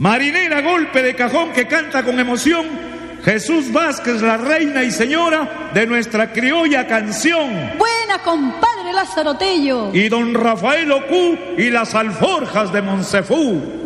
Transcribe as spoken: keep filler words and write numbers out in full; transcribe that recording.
Marinera golpe de cajón que canta con emoción Jesús Vázquez, la reina y señora de nuestra criolla canción. Buena, compadre Lázaro Tello. Y don Rafael Ocú y las alforjas de Monsefú.